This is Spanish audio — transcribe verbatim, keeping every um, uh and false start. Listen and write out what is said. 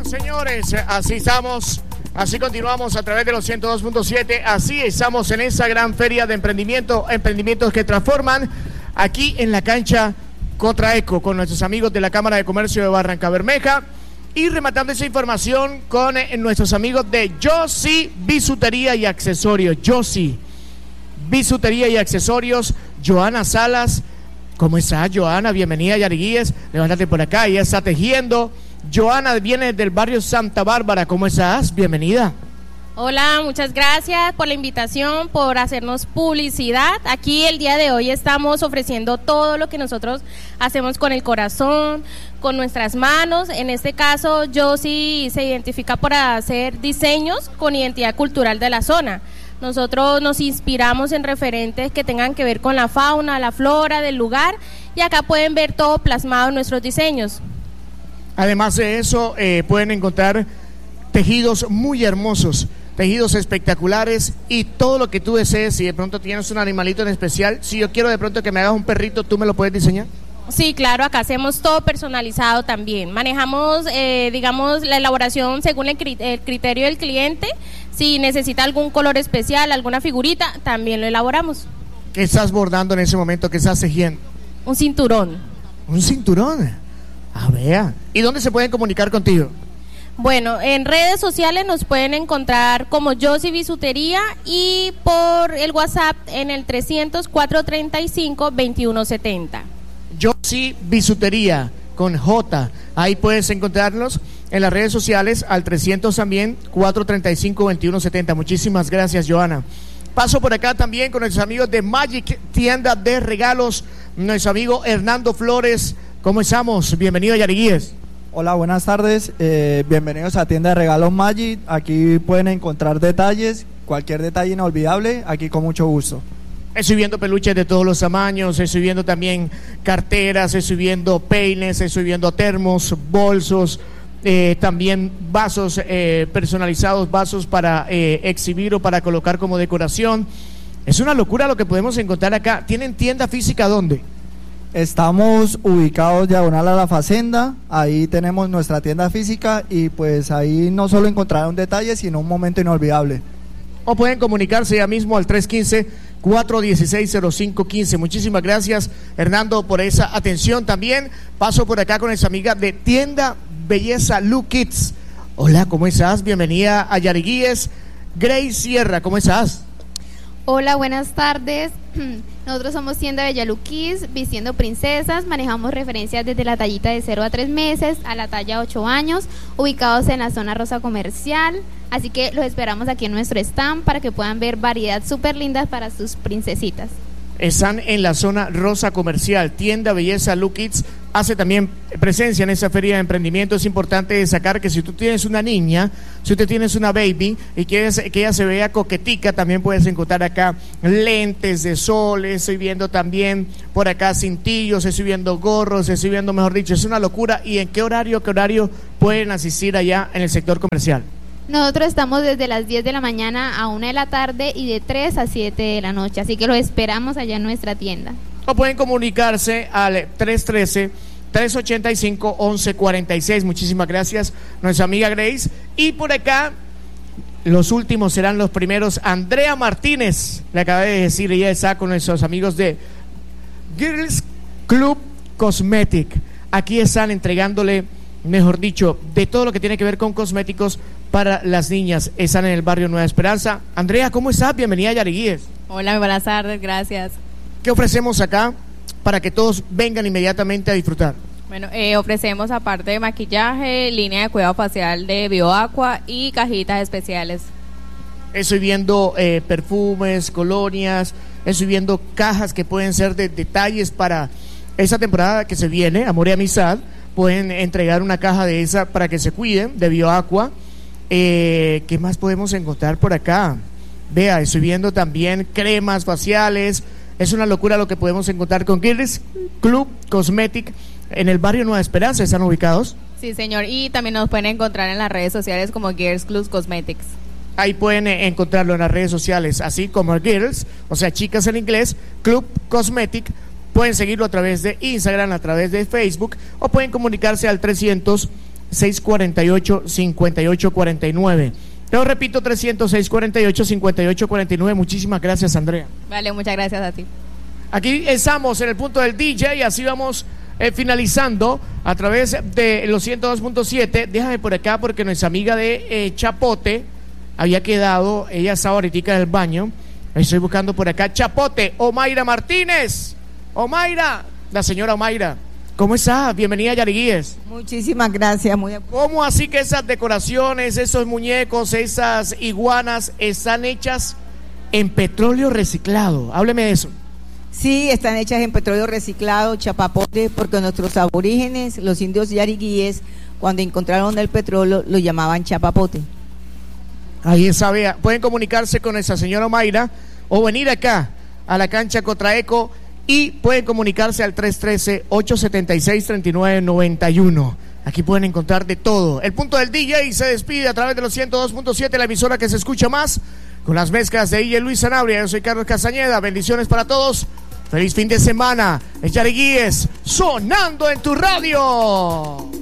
Señores, así estamos, así continuamos a través de los ciento dos punto siete, así estamos en esa gran feria de emprendimiento, emprendimientos que transforman, aquí en la cancha Contraeco, con nuestros amigos de la Cámara de Comercio de Barranca Bermeja, y rematando esa información con eh, nuestros amigos de Yossi Bisutería y Accesorios. Yossi Bisutería y Accesorios, Joana Salas. ¿Cómo estás, Joana? Bienvenida, Yariguíes. Levántate por acá, ella está tejiendo. Joana viene del barrio Santa Bárbara. ¿Cómo estás? Bienvenida. Hola, muchas gracias por la invitación, por hacernos publicidad. Aquí el día de hoy estamos ofreciendo todo lo que nosotros hacemos con el corazón, con nuestras manos. En este caso, Yossi se identifica por hacer diseños con identidad cultural de la zona. Nosotros nos inspiramos en referentes que tengan que ver con la fauna, la flora del lugar, y acá pueden ver todo plasmado en nuestros diseños. Además de eso, eh, pueden encontrar tejidos muy hermosos, tejidos espectaculares y todo lo que tú desees. Si de pronto tienes un animalito en especial, si yo quiero de pronto que me hagas un perrito, ¿tú me lo puedes diseñar? Sí, claro, acá hacemos todo personalizado también. Manejamos, eh, digamos, la elaboración según el, cri- el criterio del cliente. Si necesita algún color especial, alguna figurita, también lo elaboramos. ¿Qué estás bordando en ese momento? ¿Qué estás tejiendo? Un cinturón. ¿Un cinturón? A ver. ¿Y dónde se pueden comunicar contigo? Bueno, en redes sociales nos pueden encontrar como Yossi Bisutería y por el WhatsApp en el trescientos, cuatrocientos treinta y cinco, veintiuno setenta. Yossi Bisutería con J. Ahí puedes encontrarnos en las redes sociales al trescientos también, cuatrocientos treinta y cinco, veintiuno setenta. Muchísimas gracias, Joana. Paso por acá también con nuestros amigos de Magic Tienda de Regalos, nuestro amigo Hernando Flores. ¿Cómo estamos? Bienvenido a Yariguíes. Hola, buenas tardes, eh, bienvenidos a Tienda de Regalos Magic. Aquí pueden encontrar detalles, cualquier detalle inolvidable, aquí con mucho gusto. Estoy viendo peluches de todos los tamaños, estoy viendo también carteras, estoy viendo peines, estoy viendo termos, bolsos, eh, también vasos eh, personalizados, vasos para eh, exhibir o para colocar como decoración. Es una locura lo que podemos encontrar acá. ¿Tienen tienda física dónde? Estamos ubicados diagonal a la Facenda, ahí tenemos nuestra tienda física y pues ahí no solo encontrarán detalles, sino un momento inolvidable. O pueden comunicarse ya mismo al tres uno cinco, cuatro uno seis, cero cinco uno cinco. Muchísimas gracias, Hernando, por esa atención también. Paso por acá con esa amiga de Tienda Belleza Look Kids. Hola, ¿cómo estás? Bienvenida a Yariguíes. Grace Sierra, ¿cómo estás? Hola, buenas tardes. Nosotros somos Tienda Bella Look Kids, vistiendo princesas. Manejamos referencias desde la tallita de cero a tres meses a la talla ocho años, ubicados en la zona rosa comercial. Así que los esperamos aquí en nuestro stand para que puedan ver variedad súper lindas para sus princesitas. Están en la zona rosa comercial. Tienda Belleza Look Kids hace también presencia en esa feria de emprendimiento. Es importante destacar que si tú tienes una niña, si tú tienes una baby y quieres que ella se vea coquetica, también puedes encontrar acá lentes de sol. Estoy viendo también por acá cintillos, estoy viendo gorros, estoy viendo, mejor dicho, es una locura. ¿Y en qué horario, qué horario pueden asistir allá en el sector comercial? Nosotros estamos desde las diez de la mañana a una de la tarde y de tres a siete de la noche, así que los esperamos allá en nuestra tienda. O pueden comunicarse al tres uno tres, tres ocho cinco, once cuarenta y seis. Muchísimas gracias, nuestra amiga Grace. Y por acá, los últimos serán los primeros. Andrea Martínez, le acabé de decir, ella está con nuestros amigos de Girls Club Cosmetic. Aquí están entregándole, mejor dicho, de todo lo que tiene que ver con cosméticos para las niñas. Están en el barrio Nueva Esperanza. Andrea, ¿cómo estás? Bienvenida a Yariguíes. Hola, buenas tardes, gracias. ¿Qué ofrecemos acá para que todos vengan inmediatamente a disfrutar? Bueno, eh, ofrecemos aparte de maquillaje, línea de cuidado facial de BioAqua y cajitas especiales. Estoy viendo eh, perfumes, colonias, estoy viendo cajas que pueden ser de detalles para esa temporada que se viene, amor y amistad. Pueden entregar una caja de esa para que se cuiden, de BioAqua. Eh, ¿Qué más podemos encontrar por acá? Vea, estoy viendo también cremas faciales. Es una locura lo que podemos encontrar con Girls Club Cosmetic en el barrio Nueva Esperanza. ¿Están ubicados? Sí, señor, y también nos pueden encontrar en las redes sociales como Girls Club Cosmetics. Ahí pueden eh, encontrarlo en las redes sociales, así como Girls, o sea, chicas en inglés, Club Cosmetic. Pueden seguirlo a través de Instagram, a través de Facebook, o pueden comunicarse al trescientos, seis cuatro ocho, cinco ocho cuatro nueve. Te lo repito, trescientos seis, cuarenta y ocho, cincuenta y ocho cuarenta y nueve. Muchísimas gracias, Andrea. Vale, muchas gracias a ti. Aquí estamos en el punto del D J y así vamos eh, finalizando a través de los ciento dos punto siete. Déjame por acá porque nuestra amiga de eh, Chapote había quedado, ella estaba ahorita en el baño. Estoy buscando por acá. Chapote, Omaira Martínez. Omaira, la señora Omaira. ¿Cómo está? Bienvenida a Yariguíes. Muchísimas gracias. Muy... ¿Cómo así que esas decoraciones, esos muñecos, esas iguanas están hechas en petróleo reciclado? Hábleme de eso. Sí, están hechas en petróleo reciclado, chapapote, porque nuestros aborígenes, los indios yariguíes, cuando encontraron el petróleo, lo llamaban chapapote. Ahí está, vea. Pueden comunicarse con esa señora Omaira o venir acá a la cancha Cotraeco y pueden comunicarse al tres uno tres, ocho siete seis, tres nueve nueve uno. Aquí pueden encontrar de todo. El punto del D J se despide a través de los ciento dos punto siete, la emisora que se escucha más, con las mezclas de D J Luis Sanabria. Yo soy Carlos Castañeda. Bendiciones para todos. Feliz fin de semana. Es Yariguíes sonando en tu radio.